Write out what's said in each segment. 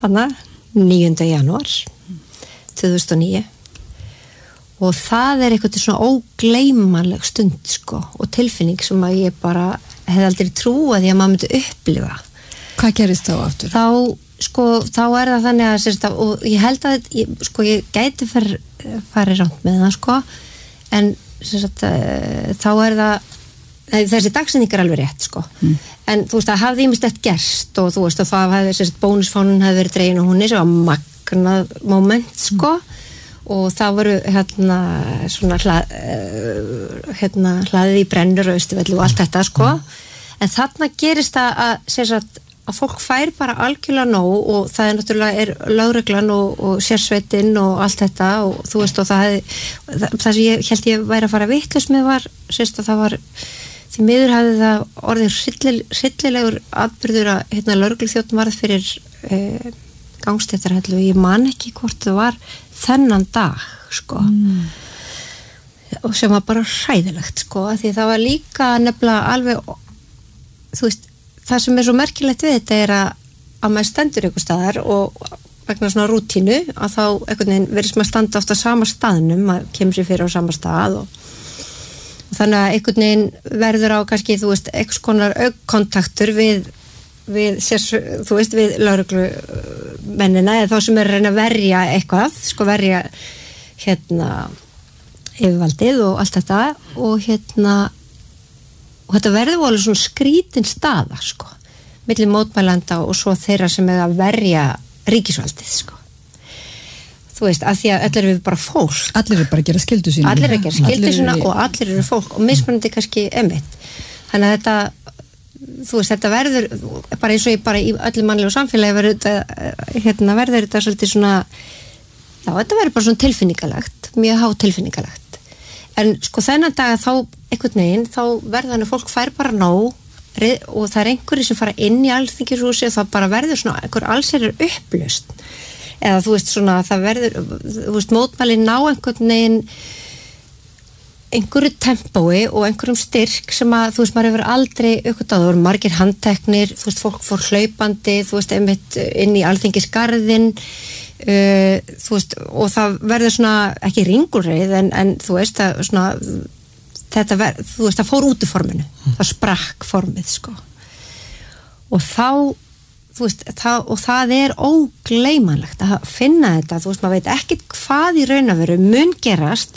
þarna 9. janúar 2009 og það eitthvað svona ógleymanleg stund sko og tilfinning sem að ég bara hefði aldrei trúað því að maður myndi upplifa. Hvað gerist þá aftur? Þá það þannig að sérst, og ég held að ég gæti farið rámt með það sko en sérst, þá það þessi dagsetning alveg rétt sko en þú veist það hafði ýmislegt gerst og þú veist og það hefði sérst bónusfánun hefði verið dregin og hún sem var magnað moment sko og það voru svona hlaðið í brennur og Austurvelli og allt þetta sko en þarna gerist það að fólk fær bara algjörlega nóg og það náttúrulega lögreglan og sérsveitin og allt þetta og þú veist og það sem ég held ég væri að fara vitlaus með var sérst að það var því miður hafði það orðið hryllilegur atburður að lögregluþjónn varð fyrir gangstéttarhellu og ég man ekki hvort það var þennan dag sko og sem var bara hræðilegt sko því það var líka nefnilega alveg þú veist það sem svo merkilegt við þetta að maður stendur einhver staðar og vegna svona rútínu að þá einhvern veginn verðist maður standa oft á sama staðnum maður kemur sér fyrir á sama stað og þannig að einhvern veginn verður á kannski þú veist einhvers konar augkontaktur við þú veist við lögreglumennina eða þá sem að reyna að verja eitthvað sko verja yfirvaldið og allt þetta og og þetta verður alveg svona skrítin staða sko milli mótmælanda og svo þeirra sem að verja ríkisvaldið sko þú veist, af því að allir eru bara fólk allir eru bara að gera skyldu sína og allir eru fólk og mismunandi kannski einmitt þannig að þetta þú veist, þetta verður bara eins og ég bara í öllum mannlegu samfélagi verður þetta svolítið svona já, þetta verður bara svona tilfinningalegt mjög hátilfinningalegt en sko þennan dag þá einhvern veginn þá verður þannig fólk fær bara nóg og það einhverjir sem fara inn í Alþingishúsi og það bara verður svona einhver allsherjar upplausn eða þú veist svona það verður þú veist mótmæli ná einhvern veginn einhverju tempói og einhverjum styrk sem að þú veist maður hefur aldrei uppgötvað það voru margir handteknir þú veist fólk fór hlaupandi þú veist einmitt inn í Alþingisgarðinn þú veist og það verður svona ekki ringulreið en þú veist að svona þetta þú veist það fór út í forminu það sprakk formið sko og þá þú veist og það ógleymanlegt að finna þetta þú veist maður veit ekkert hvað í raun að veru mun gerast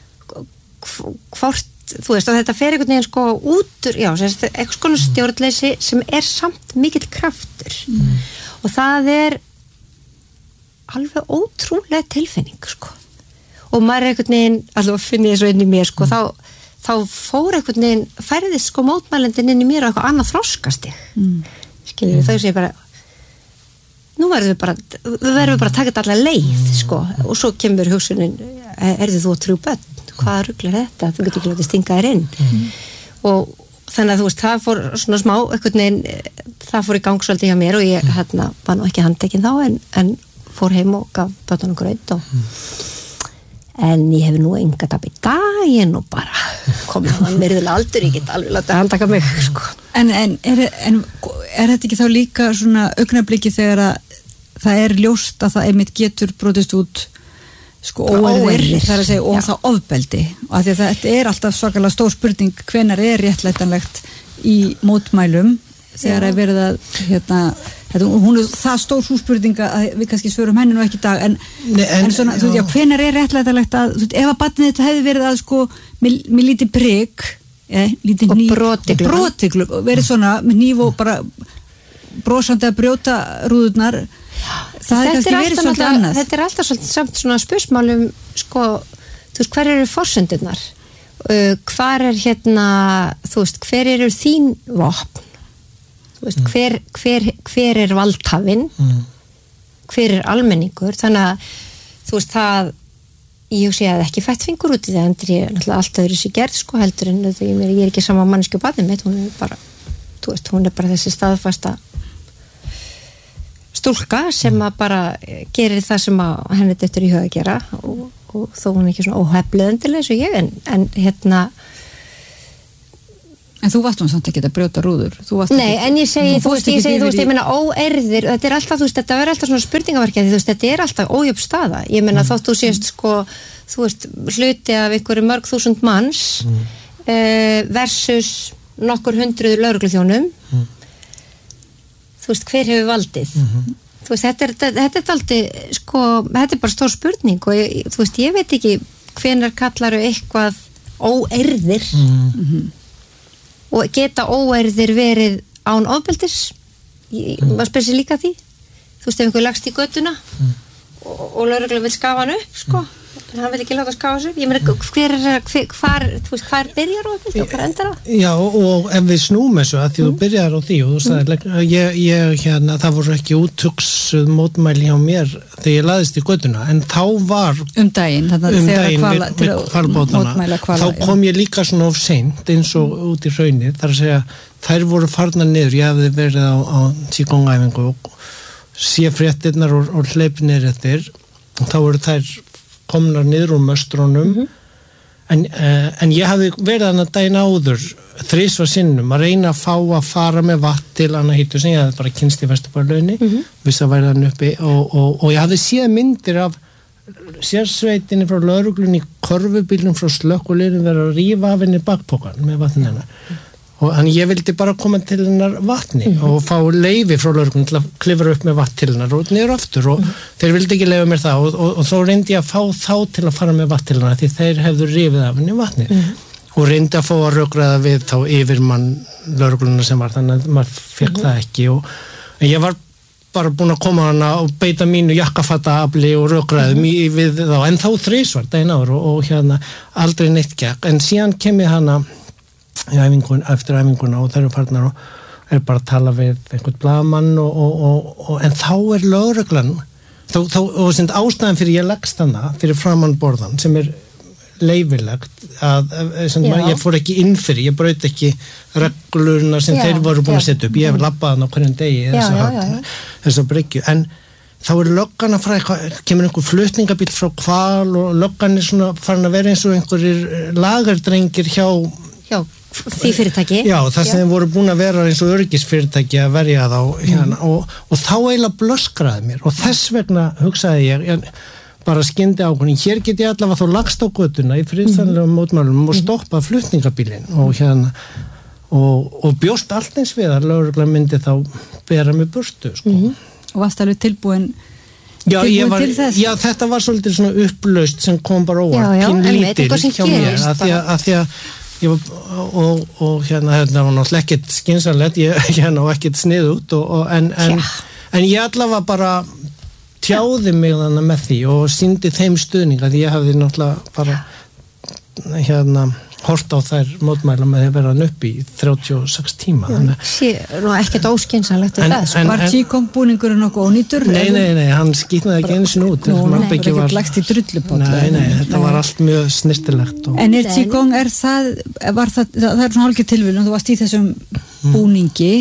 hvort þú veist og þetta fer einhvern veginn sko út úr já eitthvað svona stjórnleysi sem samt mikill kraftur og það alveg ótrúlega tilfinning sko og maður einhvern veginn alltaf finn ég svo inn í mér sko þá fór einhvern veginn færðist sko mótmælendin inn í mér og eitthvað annað þroskastig skiljið þau segir bara nú verðum við bara að taka þetta alla leið sko og svo kemur hugsunin þú að trú börn hvaða rugl þetta þú getur ekki látið stinga þér inn og þannig að þú veist það fór svona smá einhvern veginn það fór í gang svolítið hjá mér og ég var nú ekki handtekinn þá en fór heim og gaf börnunum graut en ég hef nú enga tap í dag ég nú bara komið á myrðulega aldur ég get alveg látið að handtaka mig sko. En er þetta ekki þá líka svona augnabliki þegar að það ljóst að það einmitt getur brotist út sko óeirðir þar að segja og það ofbeldi og að því að þetta alltaf svakalega stór spurning hvenær réttlætanlegt í mótmælum þegar verið að hún það stór súspurninga að við kannski svörum henni nú ekki í dag en svona, þú veist, hvenær réttlætanlegt að, þú veist, ef að barnið þetta hefði verið að sko, með lítið prik lítið brotiglu verið svona, með hníf og bara brosandi að brjóta rúðurnar það hefði kannski verið svolítið annað þetta alltaf svolítið samt svona spursmálum sko, þú veist, hver eru forsendurnar hvar þú veist, hver eru þín vopn þú veist, hver valdhafinn hver almenningur þannig að þú veist það ég hugsi að ekki fætt fingur út í það endur ég náttúrulega allt öðru sér gerð sko heldur en ég ekki sama manneskju barnið mitt hún bara, þú veist, hún bara þessi staðfasta stúlka sem að bara gerir það sem að henni dettur í huga að gera og þó hún ekki svona óheflið endilega eins og ég en En þú varst samt ekki að brjóta rúður. Nei, en ég segi, ég meina óerðir, þetta alltaf, þetta verður alltaf svona spurningaverkið, þetta alltaf ójöfn staða. Ég meina þótt þú sést sko, þú veist, hluti af einhverju mörg þúsund manns versus nokkur hundruð lögregluþjónum. Þú veist, hver hefur valdið? Þú veist, þetta alltaf, sko, þetta bara stór spurning og þú veist, ég veit ekki hvenær kallaru eitthvað óerðir og geta óerðir verið án ofbeldis maður spyr sig líka því þú veist ef einhver lagst í götuna og lögreglan vill skafa hann upp sko en hann vil ekki láta skafa sig upp ég meina hvar byrjar ofbeldi og hvar endar það? Já og ef við snúum þessu að því þú byrjar á því og þú sagði ég hérna það voru ekki úthugsuð mótmæli hjá mér þegar ég laðist í götuna en þá var daginn við hvalbátana þá kom ég líka svona of seint eins og út í hraunið þar að segja þær voru farnar niður ég hafði verið á Qigong-æfingu og sé fréttirnar og hleyp niður eftir og þá voru þær komnar niður úr möstrónum en ég hafði verið þarna daginn áður 3 sinnum að reyna að fá að fara með vatn til Anahítu sem ég hafði bara kynst í Vesturbælaunni viss að væri þann uppi og ég hafði séð myndir af sérsveitinni frá lögreglunni í korfubílnum frá slökkviliðinu verið að rífa af henni bakpokan með vatn hennar og þannig ég vildi bara koma til hennar vatni og fá leyfi frá lögreglunni til að klifra upp með vatn til hennar og niður aftur og þeir vildi ekki leyfa mér það og þá reyndi ég að fá þá til að fara með vatn til hennar því þeir hefðu rifið af henni vatni og reyndi að fá að rökræða við þá yfirmann lögreglunnar sem var þannig að maður fekk það ekki og ég var bara búin að koma hana og beita mínu jakkafattaafli og rökræðum við þá en þá 3 daginn áður og hérna aldrei neitt gekk en síðan kemur hana eftir æfinguna og þeir eru farnar og bara að tala við einhvern blaðamann en þá lögreglan og sem ástæðan fyrir ég leggst hana fyrir framan borðan sem leyfilegt að ég fór ekki inn fyrir, ég braut ekki reglurna sem þeir voru búin að setja upp ég hef labbað hann á hverjum degi þessa bryggju en þá löggan að fara kemur einhver flutningabíl frá Hval og löggan svona farin að vera eins og einhverjir lagardrengir hjá því fyrirtæki já, það sem þeir voru búin að vera eins og öryggisfyrirtæki að verja þá hérna, og þá eiginlega blöskraði mér og þess vegna hugsaði ég bara skyndi ákvörðun, hér get ég allavega þá lagst á götuna í friðsamlegum mótmælum og stoppað flutningabílinn og hérna og bjóst allt eins við að lögreglan myndi þá bera mig burtu sko. Og varst alveg tilbúin Já, þetta var svolítið svona upplaust sem kom bara óvart pínlítil hjá mér að því að ég var og hérna var náttúrulega ekkert skynsamlegt hérna og ekkert sniðugt en ég allavega bara tjáði mig þannig með því og sýndi þeim stuðning að ég hafði náttúrulega bara hérna hort á þær mótmæla með að vera hann upp í 36 tíma nú ekkert óskynsanlegt Var Qigong búningurinn nokkuð ónýtur? Nei, hann skýtnaði ekki eins og út það ekki lagst í drullupott Nei, þetta var allt mjög snyrtilegt En Qigong, það er svona hálfgerð tilviljun, þú varst í þessum búningi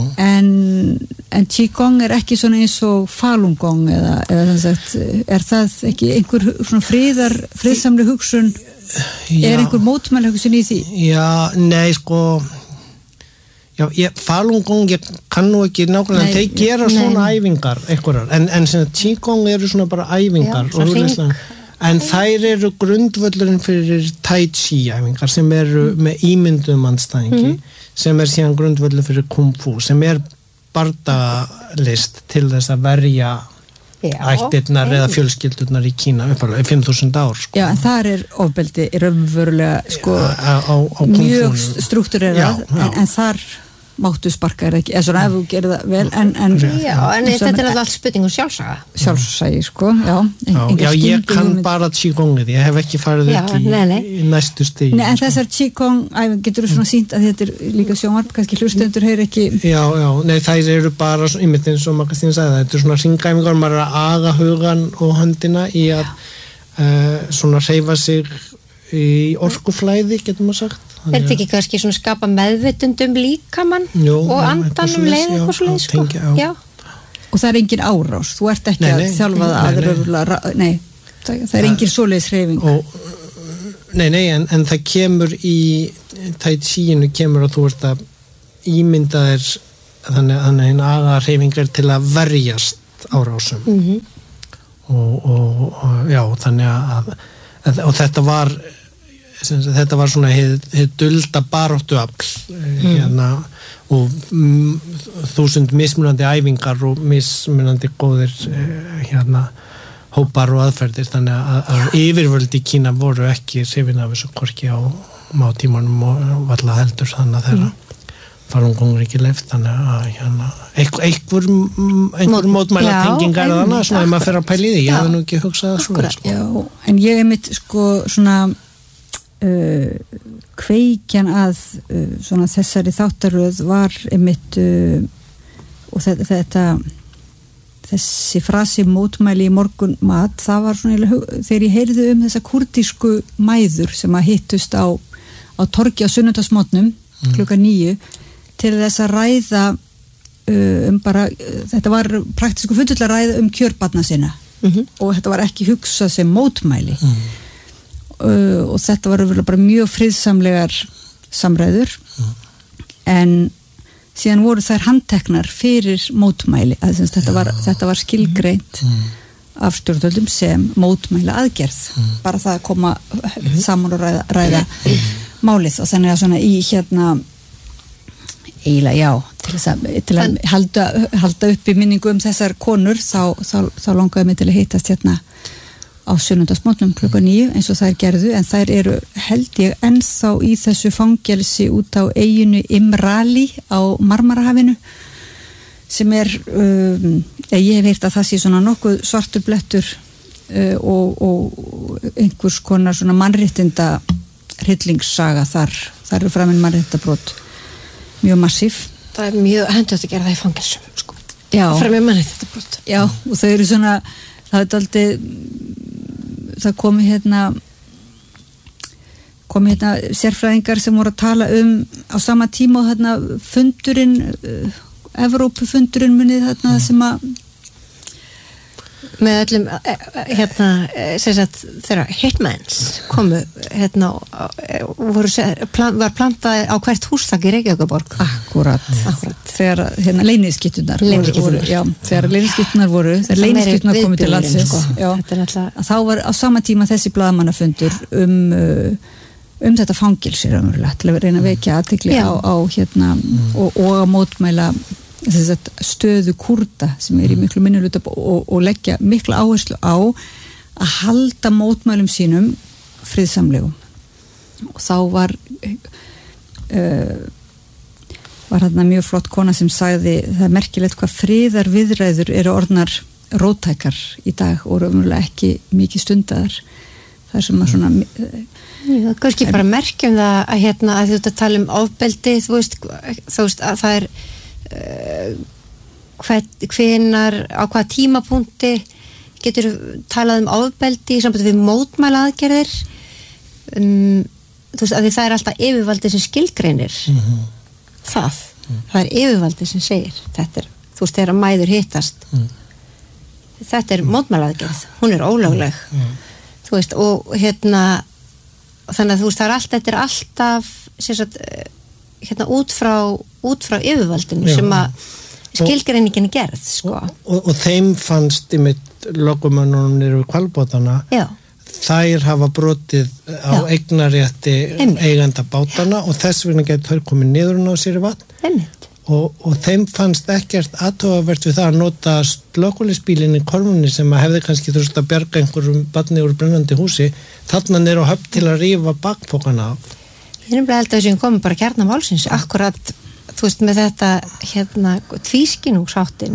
en Qigong er ekki svona eins og Falun Gong eða er það ekki einhver svona friðsamleg hugsun einhver mótmæli hugsun í því? Já, nei, sko Falun Gong, ég kann nú ekki nákvæmlega, þeir gera svona æfingar einhverjar, en Qigong eru svona bara æfingar en þær eru grundvöllurinn fyrir Tai Chi æfingar sem eru með ímyndum andstæðingi sem síðan grundvöllur fyrir Kung Fu sem bardalist til þess að verja ættirnar eða fjölskyldurnar í Kína uppalega 5.000 ár sko. Já, en þar ofbeldi raunverulega sko, mjög struktúrerað en þar máttu sparka ekki, eða svona ef þú gerir það vel en þetta er allt spurning sjálfsagi sko já, ég kann bara Qigongið, ég hef ekki farið upp í næstu stíð en þessar Qigong, getur þú svona sýnt að þetta er líka sjónvarp, kannski hlustendur heyr ekki nei, þær eru bara einmitt eins og Magastín sagði, þetta er svona hringæfingar, maður er að aga hugan og höndina í að svona hreyfa sig í orkuflæði, getur maður sagt Er þetta ekki kannski svona skapa meðvitund líkamann og andanum leið eitthvað svoleiðis sko? Já. Og það er engin árás, þú ert ekki að þjálfa nei, það er engin svoleiðis hreyfing Nei, en það kemur í tai chi-inu kemur að þú ert að ímynda þér þannig hinn aga-hreyfing til að verjast árásum og já, þannig að og þetta var svona hið dulda baráttuafl hérna og 1000 mismunandi æfingar og mismunandi góðir hérna hópar og aðferðir, þannig að yfirvöld í Kína voru ekki hrifin af þessu hvorki á mátímanum og varla heldur þannig að þeirra Falun Gong ekki leyft, þannig að hérna einhver mótmæla tengingar eða annað, svona maður fer að pæla í því, ég hafði nú ekki hugsað það svona. Já, en ég einmitt svona kveikjan að svona þessari þáttaröð var einmitt og þessi frasi mótmæli í morgunmat, það var svona þegar ég heyrði þessa kurdísku mæður sem að hittust á torgi á sunnudagsmorgnum klukkan 9 til þess að ræða bara, þetta var praktísku fundur til að ræða kjörbarna sinna og þetta var ekki hugsað sem mótmæli og þetta var bara mjög friðsamlegar samræður en síðan voru þær handteknar fyrir mótmæli, þetta var skilgreint af stjórnvöldum sem mótmæla aðgerð bara það að koma saman og ræða málið og þannig að svona í hérna eiginlega já, til að halda upp í minningu þessar konur þá langaði mig til að hittast hérna á sunnudagsmorgnum klukkan 9 eins og þær gerðu, en þær eru held ég ennþá í þessu fangelsi út á eyjunni Imrali á Marmarahafinu sem ég hef heyrt að það sé svona nokkuð svartur blettur og einhvers konar svona mannréttinda hryllingssaga þar eru framinn mannréttindabrot mjög massív. Það er mjög hendugt að gera það í fangelsum sko. Já. Framinn mannréttindabrot. Já, og þau eru svona það komi hérna sérfræðingar sem voru að tala á sama tíma og þarna fundurinn Evrópufundurinn munið þarna sem að með öllum hérna sem sagt þeirra hitmans komu hérna var plantað á hvert húsþak í Reykjavíkurborg. Akkurat. Þegar hérna leyniskytturnar voru þegar leyniskytturnar komu til landsins þá var á sama tíma þessi blaðamannafundur þetta fangelsi raunverulega til að reyna að vekja athygli á hérna og að mótmæla stöðu Kúrda sem í miklu minnihluta og leggja mikla áherslu á að halda mótmælum sínum friðsamlegum og þá var hérna mjög flott kona sem sagði það er merkilegt hvað friðarviðræður eru orðnar róttækar í dag og raunverulega ekki mikið stundaðar það sem að svona kannski bara merkjum það að hérna að þú tala ofbeldi þú veist að það er hvenar á hvaða tímapunkti getur talað ofbeldi í sambandi við mótmæla aðgerðir þú veist að það er alltaf yfirvaldið sem skilgreinir það er yfirvaldið sem segir þetta þú veist þegar mæður hittast þetta er mótmæla aðgerð hún er ólögleg þú veist og hérna þannig að þú veist það er alltaf þetta er alltaf sem sagt hérna út frá yfirvaldinu sem að skilgreiningin er gerð sko. og þeim fannst í mitt lögumönnunum niður við hvalbátana þær hafa brotið á eignarétti eiganda bátana og þess vegna getur þær komið niður á sér í vatn og þeim fannst ekkert athugavert við það að nota slökkviliðsbílinn í Kormunni sem að hefði kannski þurft að bjarga einhverjum barni úr brennandi húsi þarna niður á höfn til að rífa bakpokana af. Ég er held að þessum komum bara kjarna málsins akkurat, þú veist, með þetta hérna tvískinungsháttin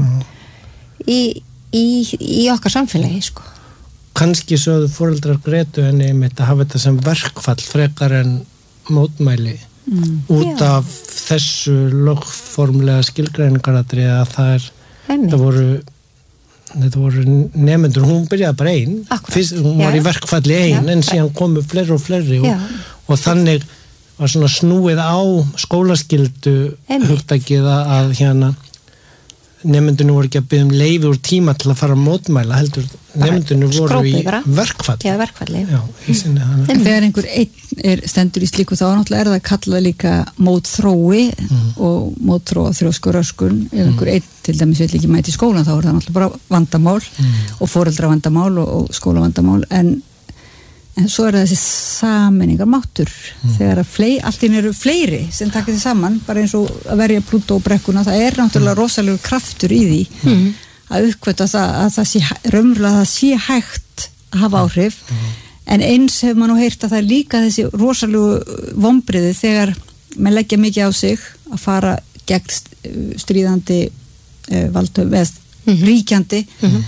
í okkar samfélagi, sko. Kannski sögðu foreldrar Gretu henni einmitt að hafa þetta sem verkfall frekar en mótmæli út af þessu lögformlega skilgreiningaratri að þetta voru nemendur, hún byrjaði bara ein, hún var í verkfalli ein en síðan komu fleiri og fleiri og þannig var svona snúið á skólaskyldu hugtakið að hérna nemyndunum voru ekki að biðja leyfi úr tíma til að fara að mótmæla, heldur nemyndunum voru í verkfall. Já, verkfalli. Já, en þegar einhver einn stendur í slíku þá náttúrulega það kallað líka mótþrói og mótþróa þrjóskuröskun. Ef einhver einn til dæmis vill ekki mæta í skólan þá það náttúrulega bara vandamál og foreldra vandamál og skólavandamál en svo þessi sameiningar máttur þegar allt í eru fleiri sem taka því saman, bara eins og að verja Plútó og brekkuna, það náttúrulega rosalegur kraftur í því að uppkvöta að það sé raunverulega það sé hægt að hafa áhrif en eins hefur maður nú heyrt að það líka þessi rosalegu vonbrigði þegar maður leggja mikið á sig að fara gegn stríðandi valdum eða ríkjandi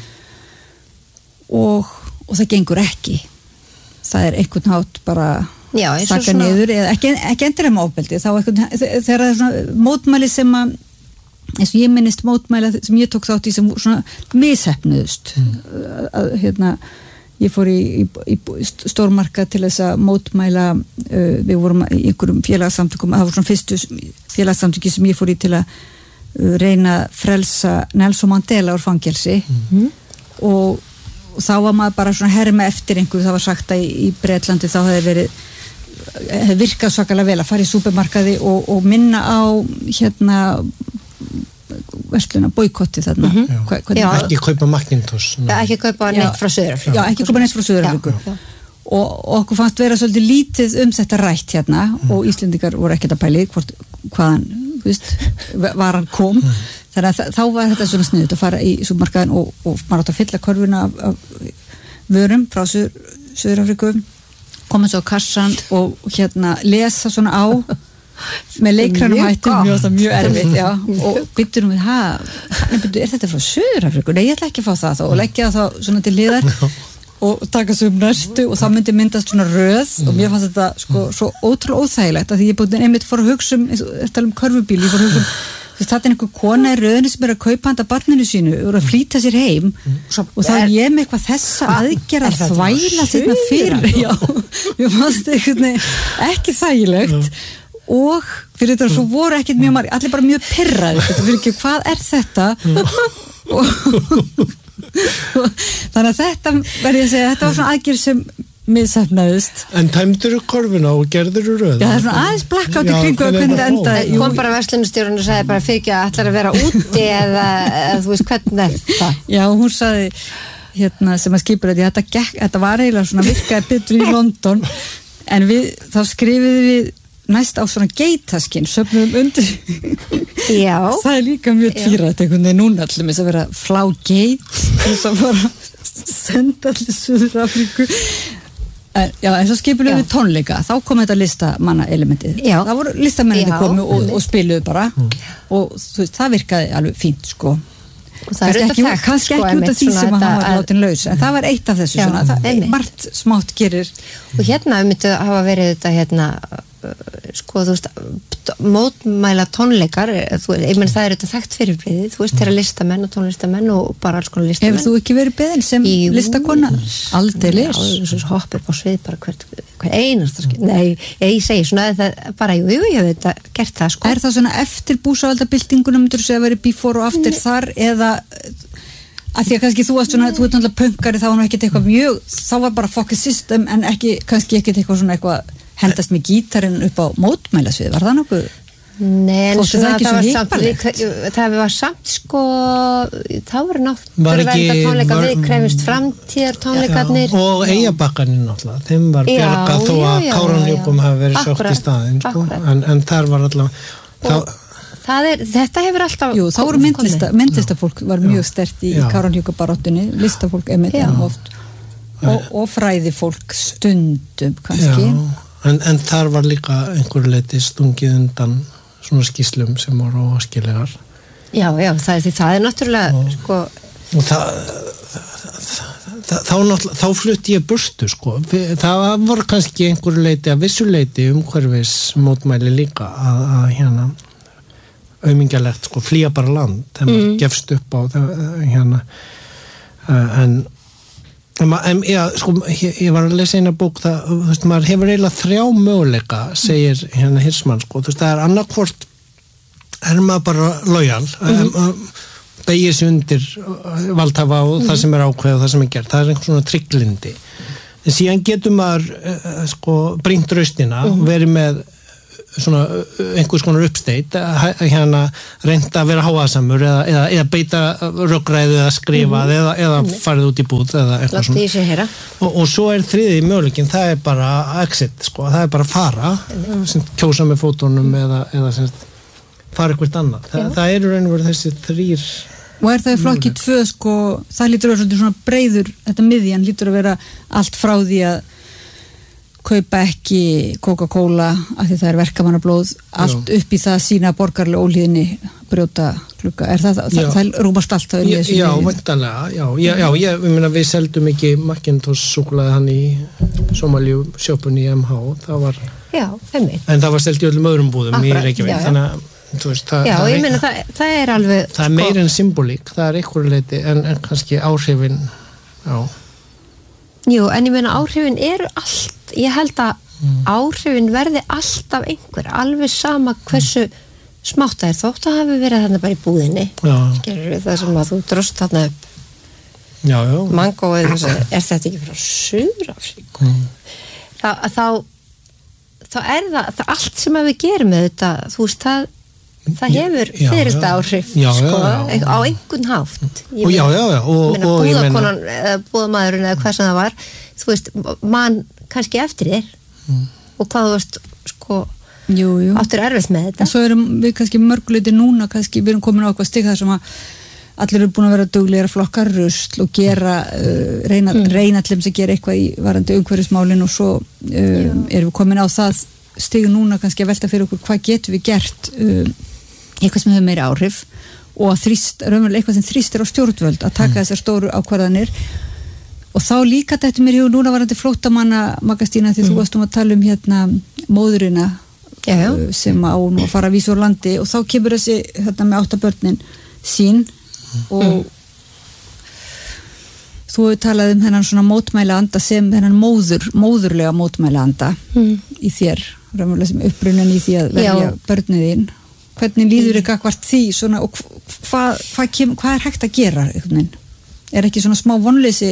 og það gengur ekki. Það einhvern hátt bara þakka niður eða ekki endilega með ofbeldi þá þegar það svona mótmæli sem að eins og ég minnist mótmæli sem ég tók þátt í sem svona misheppnuðust ég fór í stórmarkað til þess að mótmæla við vorum í einhverjum félagsamtökum það voru svona fyrstu félagsamtöki sem ég fór í til að reyna að frelsa Nelson Mandela úr fangelsi og þá var maður bara svona herma eftir einhverju, það var sagt að í Bretlandi þá hefði virkað svakalega vel að fara í súpermarkaði og minna á versluna, boykotti þarna ekki kaupa Macintosh ekki kaupa neitt frá Suður-Afríku já, ekki kaupa neitt frá Suður-Afríku og okkur fannst vera svolítið lítið þetta rætt hérna og Íslendingar voru ekkert að pæli hvaðan var hann kom þannig að þá var þetta svona sniðut að fara í súpermarkaðin og maður átt að fylla korfuna af vörum frá Suður-Afríku koma svo á kassan og lesa svona á með leikrænum hættum mjög erfitt og byttum við er þetta frá Suður-Afríku? Nei, ég ætla ekki að fá það og leggja það svona til liðar og taka svo næstu og það myndi myndast svona röð og mér fannst þetta svo ótrúlega óþægilegt að því ég búin einmitt fór að hugsa um körfubíl, ég fór að hugsa þetta einhver kona í röðinni sem að kaupa handa barninu sínu og að flýta sér heim og þá ég með eitthvað þessa aðgerð að þvæla þetta fyrir ég fannst ekki þægilegt og fyrir þetta svo voru ekkert mjög margir allir bara mjög pirraði fyrir ekki hvað þetta þannig að þetta verði að segja þetta var svona aðgerð sem misheppnaðist. En tæmdur korfuna og gerður röð? Já, það er svona aðeins blackout í kringu að hvernig það endaði. Kom bara verslunarstjórinn og sagði bara fyrir ekki að ætlar að vera úti eða þú veist hvernig það. Já, hún sagði sem að skipur þetta var eiginlega svona virkaði betur í London en þá skrifiði við næst á svona geitaskinn söfnum undir já það er líka mjög tvírætt einhvern veginn núna allir með að vera flá geit þess að bara senda allir Suður-Afríku já en svo skipulum við tónleika þá kom þetta listamanna elementið það voru listamennir komið og spiluðu bara og þú veist það virkaði alveg fínt sko og það er ekki kannski ekki út af því sem að hann var látin laus en það var eitt af þessu svona margt smátt gerir og hérna við myndum að hafa verið þetta sko þú veist mótmæla tónleikar ég menn það þetta þekkt fyrirbrigði þú veist þeirra listamenn og tónlistamenn og bara alls konar listamenn Hefur þú ekki verið beðin sem listakona? Aldeilis hopp upp á svið bara hver einasta nei, ég segi svona það bara jú, ég hef þetta gert það sko Er það svona eftir búsáhaldabyltingunum myndur þú segja að verið before og after þar eða að því að kannski þú ert náttúrulega pönkari þá var ekkert eitthvað mjög þá var bara focus system en kannski ekkert eitthvað svona eitthvað hendast með gítarinn upp á mótmælasvið, var það nokkuð? Nei, en svona það var samt sko þá voru náttúrulega tónleika við krefist framtíðar tónleikarnir og Eyjabakkarnir náttúrulega, þeim var bjargað þó að Kárahnjúkum hafi verið sótt í staðinn sko, en þar var allavega þetta hefur alltaf Jú, þá voru myndlistafólk var mjög sterkt í Kárahnjúkabaráttunni, listafólk einmitt oft og fræði fólk stundum kannski En þar var líka einhverju leyti stungið undan svona skýslum sem voru óskiljaðar. Já, það er náttúrulega sko og þá flutti ég burtu sko. Það voru kannski einhverju leyti að vissu leyti umhverfis mótmæli líka að aumingjalegt sko flýja bara land þegar maður gefst upp á en sko, ég var að lesa eina bók það, þú veist, maður hefur eiginlega 3 möguleika, segir Hirschman sko, þú veist, það annarkvort maður bara lojal beygir sig undir valdhafa og það sem ákveð og það sem gert, það einhvers svona trygglindi en síðan getur maður brýnt raustina verið með svona einhvers konar uppsteyt hérna reynda að vera háaðsamur eða beita röggræðu eða skrifa eða farið út í búð eða eitthvað svona og svo þriði möguleikin, það bara exit það bara fara kjósa með fótunum eða fara eitthvað annað það eru raun og veru þessi þrír og það í flokki 2 það lítur að vera svona breiður þetta miðjan lítur að vera allt frá því að kaupa ekki Coca-Cola af því það verkamannablóð allt upp í það sína borgarlega ólíðinni brjóta klukka, það rúmast allt það í þessu Já, væntanlega, ég meina við seldum ekki Macintosh súkkulaði hann í Somalíu sjópunni í MH það var, en það var selt í öllum öðrum búðum í Reykjavík þannig að þú veist, ég meina það alveg það meira en symbolík, það einhverju leiti en kannski áhrifin Jú, en ég meina áhrifin eru allt ég held að áhrifin verði alltaf einhver, alveg sama hversu smátt það þótt að hafi verið þarna bara í búðinni skilur við það sem að þú dróst þarna upp mangóið þetta ekki frá Suður-Afríku þá það allt sem við gerum með þetta þú veist það hefur fyrir þetta áhrif á einhvern hátt og búðakonan eða búðamaðurinn eða hvað sem það var þú veist, mann kannski eftir þér og hvað þú veist áttur erfitt með þetta og svo erum við kannski mörguleiti núna kannski við erum komin á eitthvað stig þar sem að allir eru búin að vera duglegir að flokka rusl og gera reyna til þess að gera eitthvað í varandi umhverfismálin og svo erum við komin á það stig núna kannski að velta fyrir okkur hvað getum við gert eitthvað sem hefur meiri áhrif og raunverulega eitthvað sem þrýstir á stjórnvöld að taka þessar stóru ákvarðanir og þá líka þetta mér hefur núna varandi flóttamanna Magastína því þú varst að tala hérna móðurina sem á nú að fara að vísa úr landi og þá kemur þessi hérna með 8 börnin sín og þú hefur talað þennan svona mótmæla anda sem þennan móðurlega mótmæla anda í þér raunverulega sem upprunin í því að verja börnin þín hvernig líður ykkur hvart því svona, og hvað hægt að gera ekki svona smá vonleysi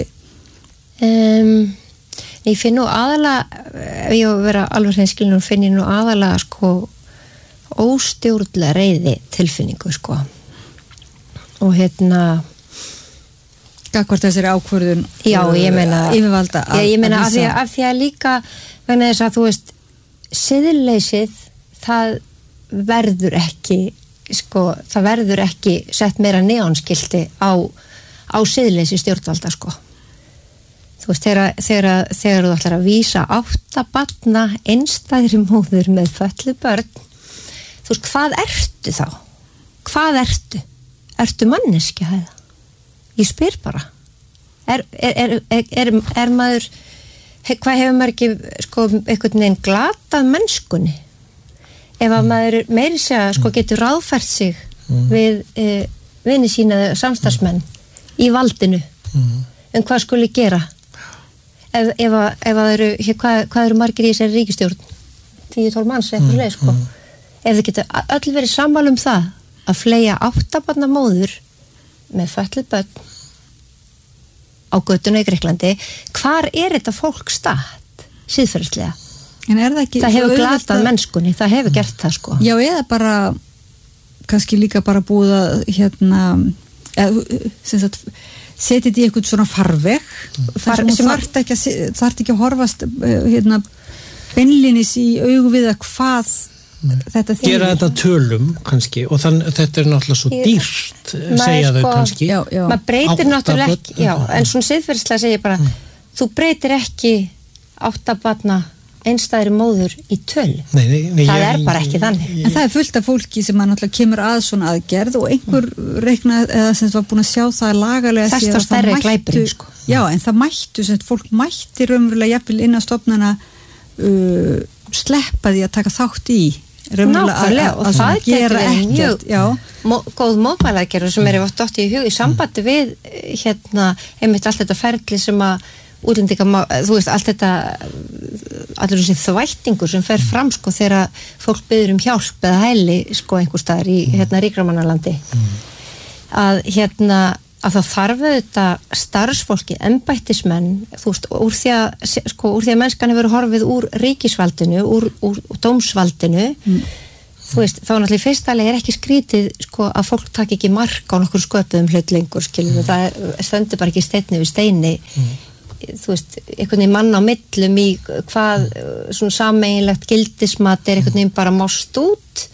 ég finn nú aðalega ef ég að vera alveg hreinskilin finn ég nú aðalega óstjórnlega reiði tilfinningu og gagvart þessari ákvörðun ég meina yfirvalda ég meina af því að líka vegna þess að þú veist siðleysið það verður ekki það verður ekki sett meira neonskilti á siðleysi stjórnvalda þú veist þegar þú ætlar að vísa 8 barna einstæðri móður með fötluð börn þú veist hvað ertu þá ertu manneskja ég spyr bara er maður hvað hefur maður ekki einhvern veginn glatað mennskunni ef að maður meiri segja getur ráðfært sig við vini sína samstarfsmenn í valdinu hvað skuli gera ef það eru hvað eru margir í þessari ríkisstjórn 10-12 manns eitthvað leið ef þið geta öll verið sammála það að fleygja 8 barna móður með fötluð börn á götuna í Grikklandi hvar þetta fólk statt siðferðislega en það ekki það hefur glatað mennskunni, það hefur gert það já eða bara kannski líka bara búið að setja þetta í eitthvað svona farveg þar sem þarf ekki að horfast beinlinis í augu við að hvað þetta þýðir. Gera þetta tölum kannski og þetta náttúrulega svo dýrt segja þau kannski. Maður breytir náttúrulega ekki, en svona siðferðislega segja bara, þú breytir ekki 8 barna einstæðri móður í töl. Nei, það bara ekki þannig. En það fullt af fólki sem náttúrulega kemur að svona aðgerð og einhver reiknað eða sem var búin að sjá það lagalega þess að stærri glæpurinn sko. Já, en það mættu, fólk mætti raunverulega jafnvel inn á stofnana sleppa því að taka þátt í nákvæmlega og það getur mjög góð mótmælaðgerður sem oft átt í hug í sambandi við einmitt allt þetta ferli sem að útlendinga, þú veist, allt þetta allur þessi þvættingur sem fer fram þegar fólk biður hjálp eða hæli einhver staðar í ríkramannalandi að að það þarf auðvitað starfsfólki, embættismenn, þú veist, úr því að mennskan hefur horfið úr ríkisvaldinu, úr dómsvaldinu, þú veist, þá náttúrulega í fyrsta lagi ekki skrítið, að fólk taki ekki mark á nokkur sköpuðum hlut lengur, það stendur bara ekki steinni við steini, þú veist, einhvern veginn mann á millum í hvað svona sameiginlegt gildismat einhvern veginn bara mást út,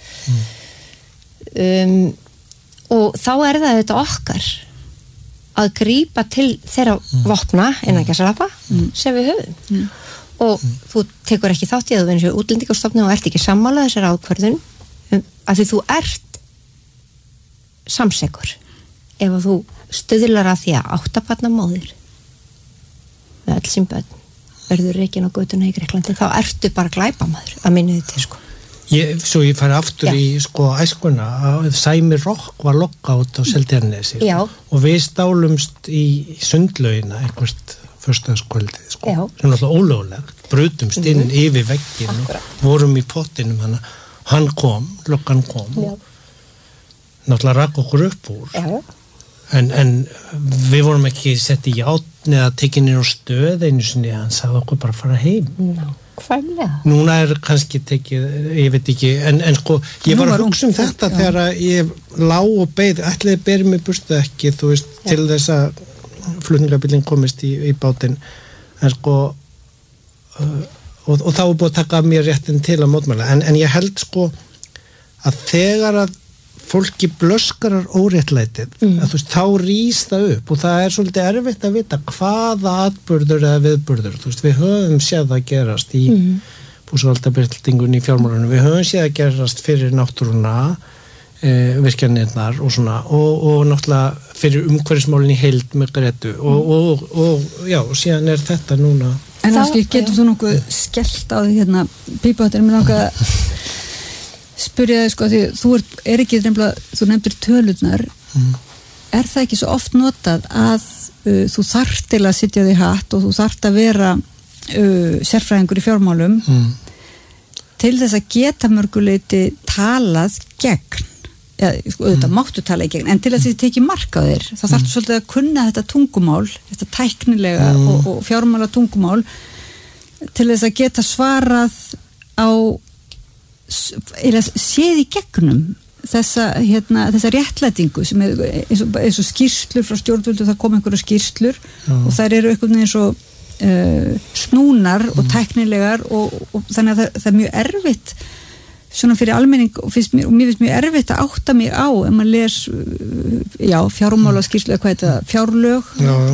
og þá það auðvitað okkar að grípa til þeirra vopna innan gæsalappa sem við höfum og þú tekur ekki þátt í að þú venir útlendingastofnun og ert ekki sammála þessar ákvörðun að því þú ert samsegur ef að þú stuðlar að því að 8 barna móðir með öll sín börn verður reikin á götuna í Greiklandi þá ertu bara glæpamaður að minni þetta Svo ég færi aftur í æskuna að Sæmi Rokk var lokkátt á Seltjarnesi og við stálumst í sundlaugina einhvert föstudagskvöldið sem náttúrulega ólöglegt brutumst inn yfir vegginn og vorum í pottinum hann kom, lokkan kom náttúrulega rakk okkur upp úr en við vorum ekki sett í játn eða tekinir á stöð einu sinni hann sagði okkur bara að fara heim Núna kannski tekið, ég veit ekki en ég var að hugsa þetta þegar ég lá og beið ætliði beri mig burstu ekki þú veist, til þess að flutningabíllinn komist í bátinn en og þá búið að taka mér réttin til að mótmæla en ég held að þegar að fólki blöskarar óréttlætið að þú veist, þá rís það upp og það svolítið erfitt að vita hvaða atburður eða viðburður, þú veist, við höfum séð það gerast í búsáhaldabildingunni í fjármálunum, við höfum séð það gerast fyrir náttúruna virkjanirnar og svona og náttúrulega fyrir umhverfismálin í heild með Gretu og já, og síðan þetta núna En þá getur þú nokkuð skellt á því Pípaháttur með nokkuð spyrja þig því þú ekki þú nefndir tölurnar það ekki svo oft notað að þú þarft til að sitja því hatt og þú þarft að vera sérfræðingur í fjármálum til þess að geta mörguleiti talað gegn auðvitað máttu tala í gegn en til að þið tekið mark á þér þá þarftu svolítið að kunna þetta tungumál þetta tæknilega og fjármála tungumál til þess að geta svarað á séð í gegnum þessa réttlætingu sem eins og skýrslur frá stjórnvöldu það kom einhverja skýrslur og þær eru einhvern veginn svo snúnar og tæknilegar og þannig að það mjög erfitt svona fyrir almenning og mér finnst mjög erfitt að átta mig á ef maður les fjármála skýrslu eða hvað þetta fjárlög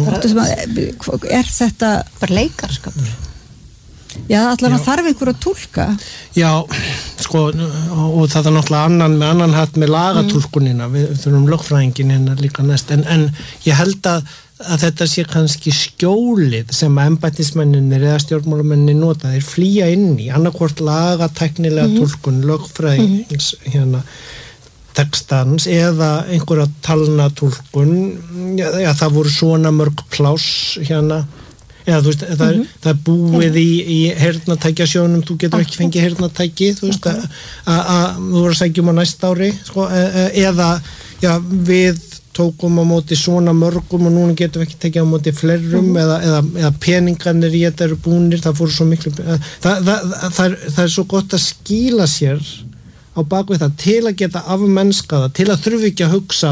þetta bara leikarskapur allan að þarf einhver að túlka Já, og það náttúrulega annan hatt með lagatúlkunina við þurfum lögfræðingin líka næst en ég held að þetta sé kannski skjólið sem embættismennir eða stjórnmálamennir nota þeir flýja inn í annarkvort lagatæknilega túlkun lögfræðings textans eða einhverja talnatúlkun það voru svona mörg pláss eða þú veist, það búið í heyrnatækjasjónum, þú getur ekki fengið heyrnatæki, þú veist, að þú voru að sækja á næsta ári, eða, við tókum á móti svona mörgum og núna getum við ekki tekið á móti flerum eða peningarnir í þetta eru búnir, það fóru svo miklu, það svo gott að skýla sér á bakvið það til að geta afmennskaða, til að þurfi ekki að hugsa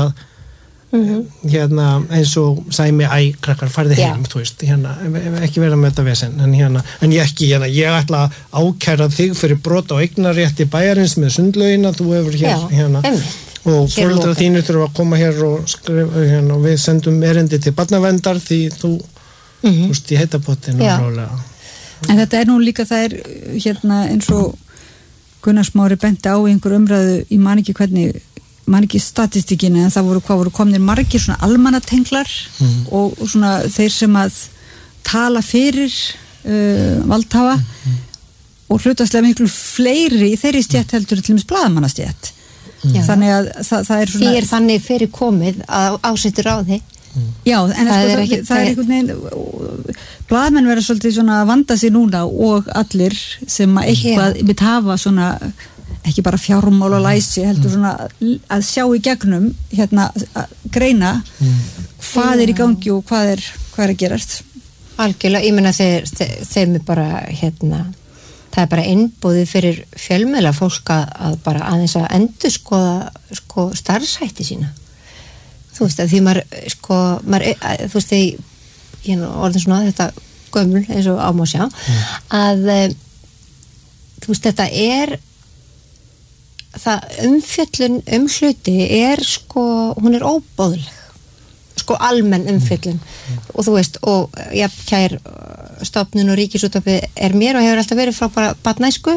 eins og Sæmi krakkar farði heim þú veist, ekki vera með þetta vesen en ég ætla að ákæra þig fyrir brot á eignarrétti bæjarins með sundlaugina, þú hefur og foreldrar þínu þurfa að koma hér og skrifa og við sendum erindi til barnaverndar því þú veist, í heitapottin en þetta nú líka það eins og Gunnar Smári benti á einhver umræðu í man ekki statistikinu en það voru komnir margir svona almannatenglar og svona þeir sem að tala fyrir valdhafa og hlutastlega miklu fleiri í þeirri stétt heldur til dæmis blaðamannastétt þannig að það svona því þannig fyrir komið að ásettur á því Já, en það er einhvern veginn blaðmenn vera svolítið svona að vanda sig núna og allir sem að eitthvað mitt hafa svona ekki bara fjármála læsi, heldur svona að sjá í gegnum hérna að greina hvað í gangi og hvað er að gerast. Algjörlega, ég meina þeim bara hérna, það bara innbúðið fyrir fjölmiðla fólk að bara aðeins að endurskoða starfshætti sína. Þú veist að því maður þú veist þegar ég orðin svona þetta gömul eins og á má sjá að þú veist þetta það umfjöllun hluti hún óboðleg almenn umfjöllun og þú veist og jafnkær stofnun og ríkisútvarpið mér og hefur alltaf verið frá bara barnæsku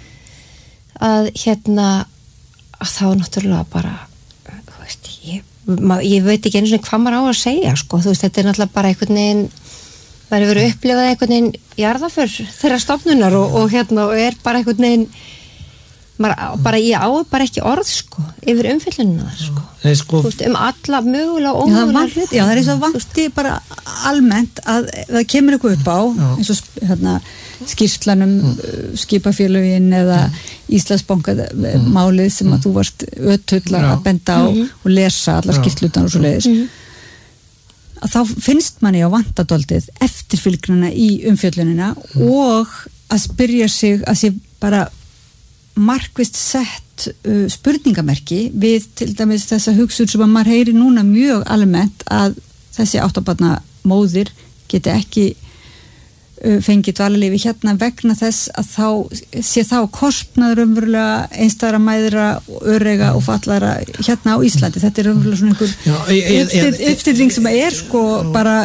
að hérna að þá náttúrulega bara þú veist ég veit ekki einu svona hvað maður á að segja þú veist þetta náttúrulega bara einhvern veginn það verið upplifað einhvern veginn jarðaför þeirra stofnunar og hérna og bara einhvern veginn ég á bara ekki orð yfir umfyllunina þar þú veist alla mögulega og ómögulega hluti. Já það eins og vanti bara almennt að það kemur eitthvað upp á eins og hérna skýrslanum skipafélögin eða Íslandsbanka málið sem að þú varst ötull að benda á og lesa allar skýrslutan og svo leiðis að þá finnst manni á vantadóldið eftirfylgnina í umfjöllunina og að spyrja sig að sé bara markvist sett spurningamerki við til dæmis þessa hugsun sem að maður heyri núna mjög almennt að þessi 8 barna móðir geti ekki fengið dvalarleyfi hérna vegna þess að þá sé þá kostnaður umverulega einstæðra mæðra, örega og fallara hérna á Íslandi. Þetta umverulega svona einhver uppstilling sem bara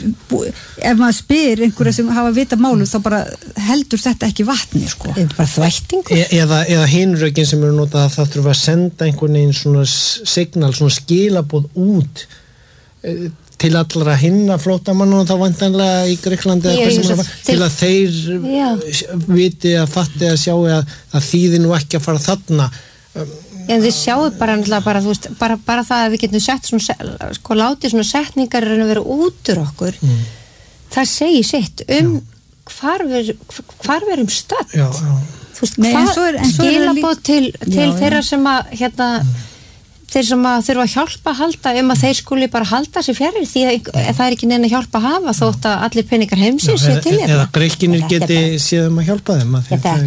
ef maður spyr einhverja sem hafa vita málu þá bara heldur þetta ekki vatni Eða bara þvættingur. Eða hinrökin sem eru notað að það þurfa að senda einhvern veginn svona signal, svona skilaboð út til allra hinna flóttamanna og þá vantanlega í Gríklandi til að þeir viti að fatti að sjá að þýði nú ekki að fara þarna en þið sjáu bara þú veist, bara það að við getum sett svona, látið svona setningar að vera út úr okkur það segir sitt hvar við erum stödd þú veist, hvað skilaboð til þeirra sem að hérna þeir sem að þurfa að hjálpa að halda að þeir skuli bara halda sér fjarrir því að það er ekki neina hjálpa að hafa þótt að allir peningar heimsins sé til eða Gríkinir geti séðum að hjálpa þeim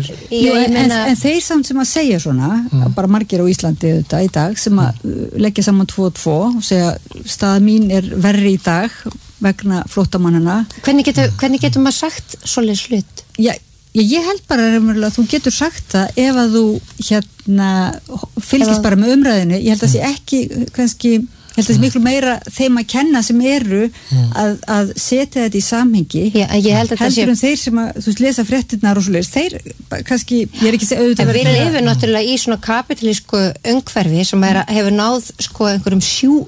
en þeir samt sem að segja svona bara margir á Íslandi þetta í dag sem að leggja saman 2 og 2 og segja staða mín er verri í dag vegna flóttamannana hvernig getur maður sagt svoleiðis hlut? Ég held bara að þú getur sagt það ef að þú hérna fylgist bara með umræðinu ég held að sé ekki kannski ég held að það sé miklu meira þeim að kenna sem eru að setja þetta í samhengi heldur þeir sem að þú lesa fréttirnar og svoleiðis þeir kannski, ég er ekki auðvitað við lifum náttúrulega í svona kapitalísku umhverfi sem hefur náð einhverjum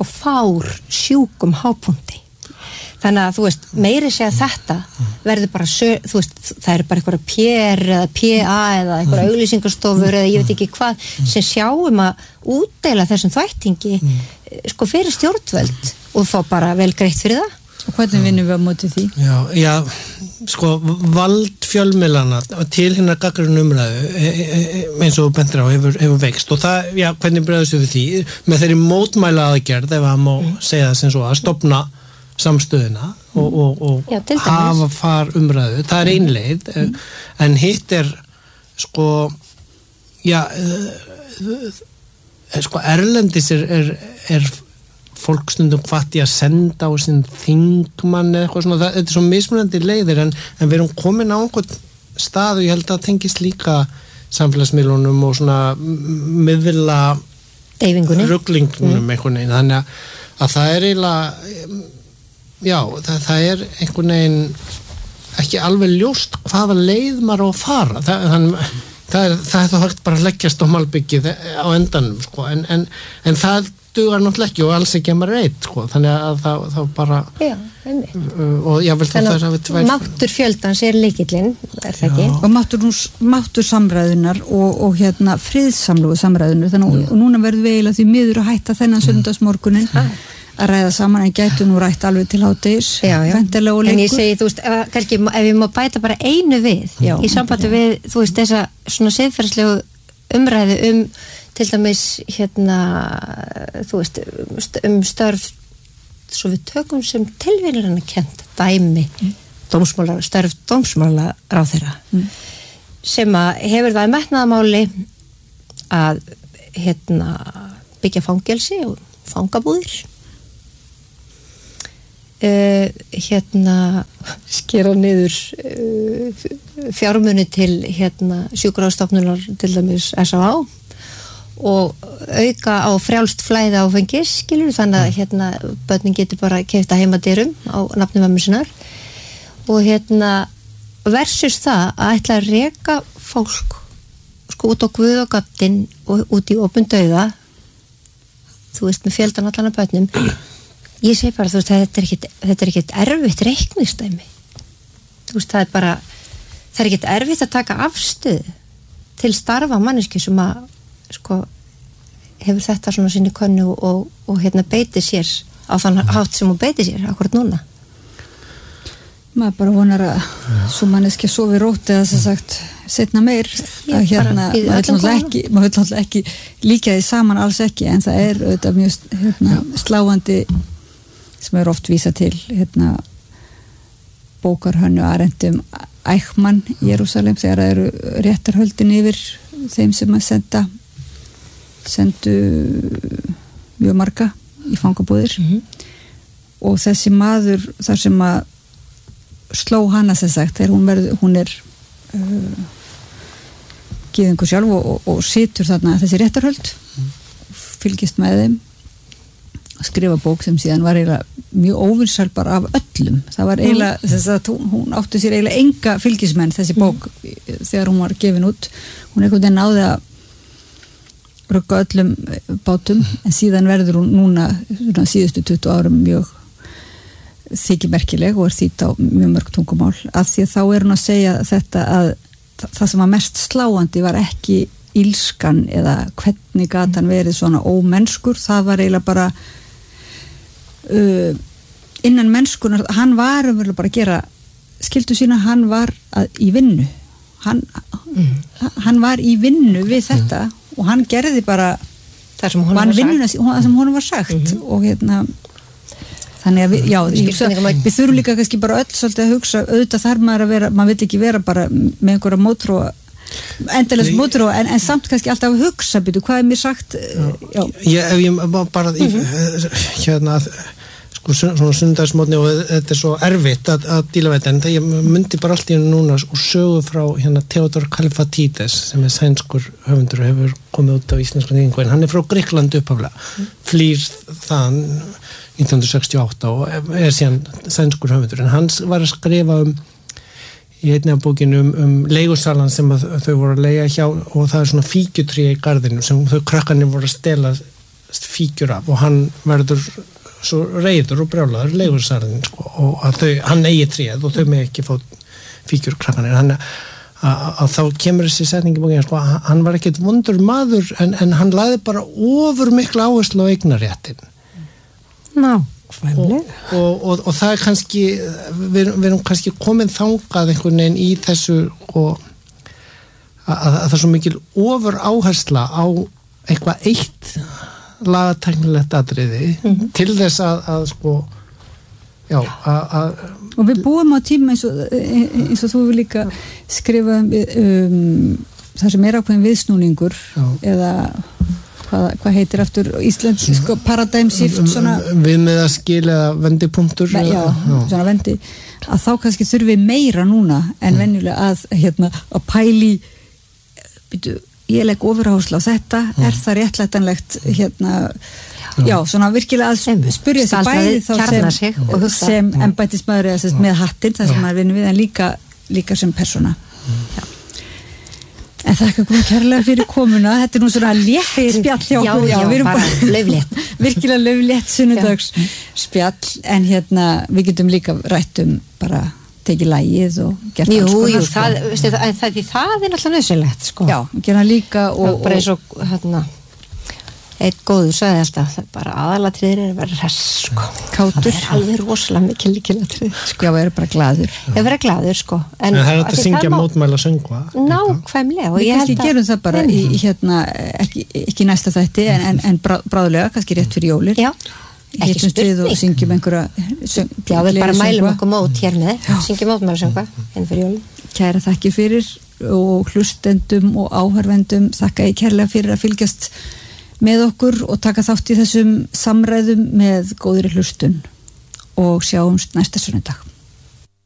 sjúkum hápunkti þannig að þú veist, meiri segja þetta verður bara, þú veist, það eru bara einhverja PR eða PA eða einhverja auglýsingarstofur eða ég veit ekki hvað sem sjáum að útdeila þessum þvættingi fyrir stjórnvöld og fá bara vel greitt fyrir það. Og hvernig vinnum við á móti því? Já, vald fjölmiðlana til hinnar gagnrýnu umræðu eins og bentur á hefur veikst og það, hvernig bregðast við því með þeirri mótmæla aðgerð ef að má segja það sem svo að stofna samstöðuna og hafa far umræðu, það er ein leið en hitt er erlendis er fólk stundum hvatti að senda á sinn þingmann eða eitthvað svona, þetta er svo mismunandi leiðir en við erum komin á einhvern stað og ég held að það tengist líka samfélagsmiðlunum og svona miðvilla rugglingunum einhvern veginn, þannig að það er eiginlega það er einhvern veginn ekki alveg ljóst hvaða leið maður á að fara það er þá hægt bara að leggjast á malbyggið á endanum en það dugar náttúrulega ekki og alls ekki að maður eitt þannig að það bara og jável þannig að máttur fjöldans er lykillinn er það ekki? Og máttur samræðunar og hérna friðsamlugu samræðunar þannig og núna verðum við eiginlega því miður að hætta þennan sunnudagsmorgunin að ræða saman en gætu nú rætt alveg til hádegis en ég segi, þú veist, kannski ef ég má bæta bara einu við í sambandi við, þú veist, þessa svona siðferðislegu umræðu til dæmis þú veist störf svo við tökum sem tilviljunarkennt dæmi störf dómsmálaráðherra sem að hefur það í metnaðarmáli að byggja fangelsi og fangabúðir skera niður fjármuni til sjúkrahússtofnunar til dæmis SÁ og auka á frjálst flæði áfengis skilur þannig að börnin getur bara keypt að heimadyrum á nafni mömmu sinnar og versus það að ætla að reka fólk sko út á guð og gaddinn og út í opin dauða þú veist með fjöldan allan af börnum ég segi bara þú veist þetta er ekkert erfitt reikningsdæmi þú veist það er ekkert erfitt að taka afstöðu til starfa manneski sem að sko hefur þetta svona sinni könnu og beiti sér á þann hátt sem hún beiti sér akkurat núna maður bara vonar að svo manneski sofi rótt eða sem sagt setna meir að maður vil ekki líka því saman alls ekki en það er auðvitað mjög sláandi sem er oft vísa til bókarhönnu Arendum Eichmann Jerúsalem þegar það eru réttarhöldin yfir þeim sem að sendu mjög marga í fangabúðir og þessi maður þar sem að sló hana sem sagt þegar hún er gyðingur sjálf og situr þarna þessi réttarhöld fylgist með þeim að skrifa bók sem síðan var eiginlega mjög óvinsæl bara af öllum það var eiginlega þess að hún átti sér eiginlega enga fylgismenn þessi bók þegar hún var gefin út hún einhvern veginn náði að rugga öllum bátum en síðan verður hún núna síðustu 20 árum mjög þykir merkileg og er þýtt á mjög mörg tungumál af því að þá er hún að segja þetta að það sem var mest sláandi var ekki ílskan eða hvernig gat hann verið svona ómennskur það var eiginlega bara innan mennskunar hann var bara að gera skyldu sína hann var í vinnu hann var í vinnu við þetta og hann gerði bara það sem honum var sagt og þannig að við þurfum líka kannski bara öll svolítið að hugsa auðvitað þarf maður að vera, maður vil ekki vera bara með einhverja mótróa endalaust mótróa en samt kannski alltaf að hugsa býtu, hvað er mér sagt ef ég bara sko svona sundagsmótni og þetta er svo erfitt að díla við þetta en það ég myndi bara allt í núna og sögu frá Theodor Kallifatides sem er sænskur höfundur og hefur komið út á íslensku þýðingu en hann er frá Grikklandi upphaflega flýr þaðan 1968 og er síðan sænskur höfundur en hann var að skrifa í einni af bókinu leigusalan sem þau voru að leigja hjá og það er svona fíkjutré í garðinu sem þau krakkarnir voru að stela fíkjur af og hann verður svo reiður og brjálaður leigusalinn sko, og að hann eigi tréð og þau með ekki fá fíkjur krakkarnir að þá kemur þessi setningi bókinu sko, hann var ekkert vondur maður en hann lagði bara ofur mikla áherslu á eignaréttin og það er kannski við erum kannski komin þangað einhvern veginn í þessu og að það er svo mikil ofur áhersla á eitthvað eitt lagatæknilegt atriði til þess að sko og við búum á tíma eins og þú vil líka skrifa það sem er ákveðin viðsnúningur eða hvað heitir aftur Ísland sko, paradigm shift svona við með að skilja vendipunktur svona vendi að þá kannski þurfi meira núna en venjulega að pæli ég legg ofuráherslu á þetta er það réttlætanlegt svona virkilega að spyrja sig bæði þá sem embættismaður eða með hattinn það sem maður vinnur við en líka sem persóna en þakka komið kærlega fyrir komuna þetta er nú svona létt spjall hjá okkur við erum bara lauflétt virkilega lauflétt sunnudags spjall en við getum líka rætt bara tekið lagið og gert alls konar það er náttúrulega nöðsynlegt sko. Já, gera líka og bara eins og Eitt góður sagði alltaf, það er bara aðalatriðir að vera hress, sko. Kátur. Það er alveg rosalega mikil lykilatrið. Sko, já, vera bara glaður. Já, vera glaður, sko. En það er að syngja mótmæla söngva. Nákvæmlega. Við kannski gerum það bara ekki næsta þætti, en bráðlega, kannski rétt fyrir jólir. Já, ekki spurning. Og syngjum einhverja já, við bara mælum okkur mót hér með, syngjum mótmæla söngva, fyrir jólin. Kæra þakkir fyrir og hlustendum og áhorfendum, þakka ég kærlega fyrir að fylgjast með okkur og taka þátt í þessum samræðum með góðri hlustun og sjáumst næsta sunnudag.